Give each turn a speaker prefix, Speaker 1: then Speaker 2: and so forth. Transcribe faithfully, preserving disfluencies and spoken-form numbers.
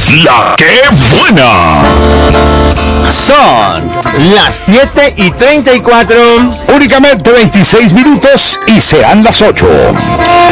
Speaker 1: La que buena.
Speaker 2: Son las siete y treinta y cuatro.
Speaker 1: Únicamente veintiséis minutos y sean las ocho.